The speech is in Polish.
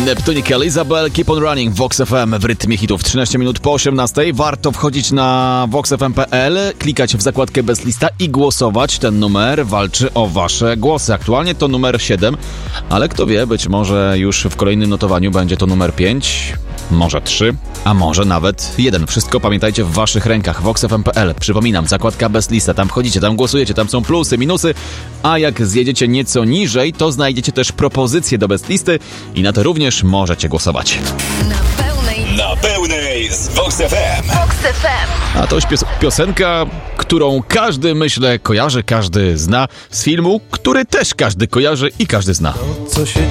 Neptunik, Elizabeth, Keep on Running, Vox FM w rytmie hitów. 13 minut po 18. Warto wchodzić na voxfm.pl, klikać w zakładkę bez lista i głosować. Ten numer walczy o wasze głosy. Aktualnie to numer 7, ale kto wie, być może już w kolejnym notowaniu będzie to numer 5, może 3, a może nawet 1. Wszystko pamiętajcie w waszych rękach. voxfm.pl. Przypominam, zakładka bez lista. Tam wchodzicie, tam głosujecie, tam są plusy, minusy, a jak zjedziecie nieco niżej, to znajdziecie też propozycje do bez listy i na to również możecie głosować. Na pełnej z Vox FM. Vox FM. A to piosenka, którą każdy, myślę, kojarzy, każdy zna z filmu, który też każdy kojarzy i każdy zna. Co się